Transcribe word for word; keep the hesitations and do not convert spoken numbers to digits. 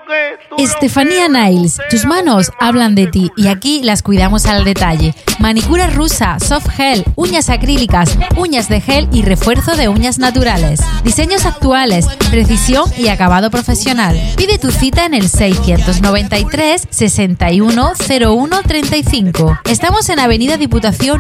Estefanía Nails, tus manos hablan de ti y aquí las cuidamos al detalle. Manicura rusa, soft gel, uñas acrílicas, uñas de gel y refuerzo de uñas naturales. Diseños actuales, precisión y acabado profesional. Pide tu cita en el seiscientos noventa y tres, sesenta y uno, cero uno, treinta y cinco. Estamos en Avenida Diputación